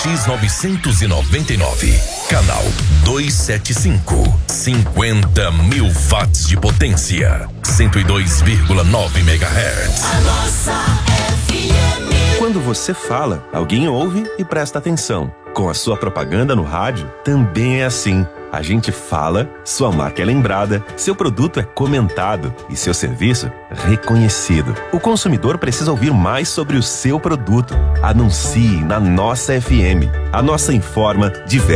MX 999, canal 275, 50 mil watts de potência, 102,9 MHz. A nossa FM. Quando você fala, alguém ouve e presta atenção. Com a sua propaganda no rádio, também é assim. A gente fala, sua marca é lembrada, seu produto é comentado e seu serviço reconhecido. O consumidor precisa ouvir mais sobre o seu produto. Anuncie na nossa FM. A nossa informa, diverte